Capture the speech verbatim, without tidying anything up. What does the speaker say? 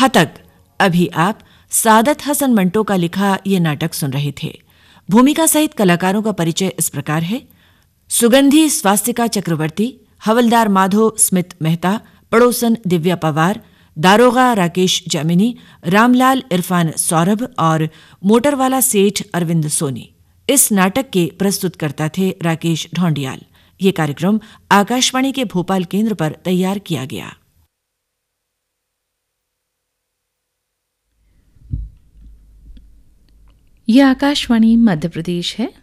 हतक। अभी आप सादत हसन मंटो का लिखा ये नाटक सुन रहे थे। भूमिका सहित कलाकारों का परिचय इस प्रकार है। सुगंधी स्वास्तिका चक्रवर्ती, हवलदार माधो स्मित मेहता, पड़ोसन दिव्या पवार, दारोगा राकेश जामिनी, रामलाल इरफान सौरभ और मोटरवाला सेठ अरविंद सोनी। इस नाटक के प्रस्तुतकर्ता थे राकेश ढोंडियाल। ये कार्यक्रम आकाशवाणी के भोपाल केंद्र पर तैयार किया गया। यह आकाशवाणी मध्य प्रदेश है।